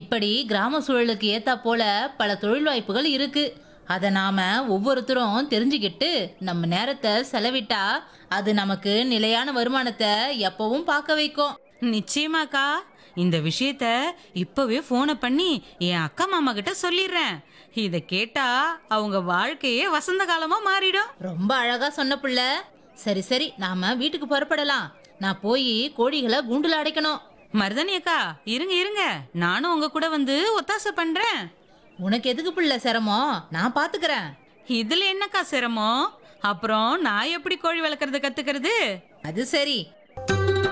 இப்படி கிராம சூழலுக்கு ஏத்தா போல பல தொழில் வாய்ப்புகள் இருக்கு. அதை நாம ஒவ்வொருத்தரும் தெரிஞ்சுக்கிட்டு நம்ம நேரத்தை செலவிட்டா அது நமக்கு நிலையான வருமானத்தை எப்பவும் பார்க்க வைக்கும். நிச்சயமாக்கா. இந்த விஷயத்த இப்பவே போனை பண்ணி என் அக்கா மாமா கிட்ட சொல்லிடுறேன். இத கேட்டா அவங்க வாழ்க்கையே வசந்த காலமா மாறிடும். ரொம்ப அழகா சொன்ன புள்ள. சரி சரி, நாம வீட்டுக்கு புறப்படலாம். நான் போய் கோழிகளை கூண்டுல அடைக்கணும். மருதனி அக்கா, இருங்க இருங்க, நானும் உங்க கூட வந்து ஒத்தாசை பண்றேன். உனக்கு எதுக்கு புள்ள சிரமம்? நான் பாத்துக்கிறேன். இதுல என்னக்கா சிரமம்? அப்புறம் நான் எப்படி கோழி வளர்க்கறத கத்துக்கிறது? அது சரி,